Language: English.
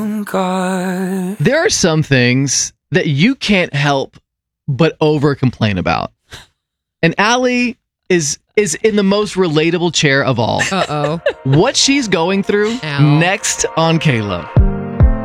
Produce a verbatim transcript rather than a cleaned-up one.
God. There are some things that you can't help but over complain about. And Allie is is in the most relatable chair of all. Uh-oh. What she's going through Ow. next on K-Lo.